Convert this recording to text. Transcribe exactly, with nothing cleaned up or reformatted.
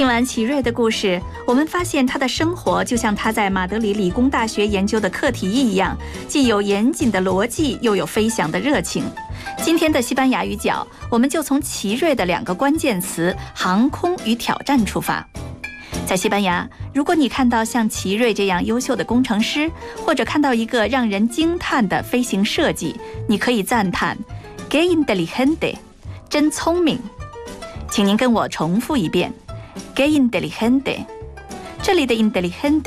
听完奇瑞的故事，我们发现他的生活就像他在马德里理工大学研究的课题一样，既有严谨的逻辑，又有飞翔的热情。今天的西班牙语角，我们就从奇瑞的两个关键词“航空与挑战”出发。在西班牙，如果你看到像奇瑞这样优秀的工程师，或者看到一个让人惊叹的飞行设计，你可以赞叹 "Qué inteligente"， 真聪明。请您跟我重复一遍 "Qué inteligente"。这里的 inteligente